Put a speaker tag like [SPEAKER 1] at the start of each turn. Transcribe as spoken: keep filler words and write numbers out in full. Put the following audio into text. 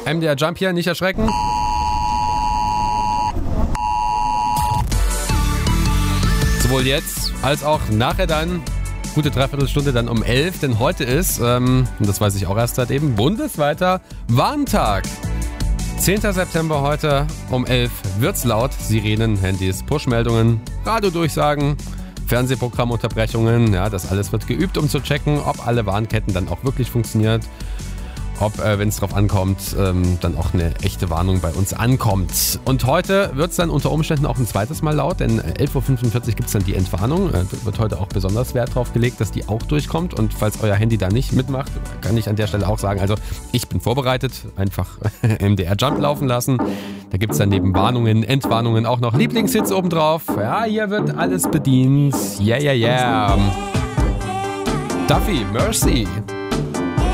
[SPEAKER 1] M D R Jump hier, nicht erschrecken. Sowohl jetzt als auch nachher dann. Gute Dreiviertelstunde dann um elf, denn heute ist, ähm, und das weiß ich auch erst seit eben, bundesweiter Warntag. zehnter September heute um elf wird's laut. Sirenen, Handys, Push-Meldungen, Radiodurchsagen, Fernsehprogrammunterbrechungen. Ja, das alles wird geübt, um zu checken, ob alle Warnketten dann auch wirklich funktioniert. Ob, äh, wenn es drauf ankommt, ähm, dann auch eine echte Warnung bei uns ankommt. Und heute wird es dann unter Umständen auch ein zweites Mal laut, denn elf Uhr fünfundvierzig gibt es dann die Entwarnung. Äh, wird heute auch besonders Wert drauf gelegt, dass die auch durchkommt. Und falls euer Handy da nicht mitmacht, kann ich an der Stelle auch sagen, also ich bin vorbereitet, einfach M D R Jump laufen lassen. Da gibt es dann neben Warnungen, Entwarnungen auch noch Lieblingshits obendrauf. Ja, hier wird alles bedient. Yeah, yeah, yeah. Duffy, Mercy.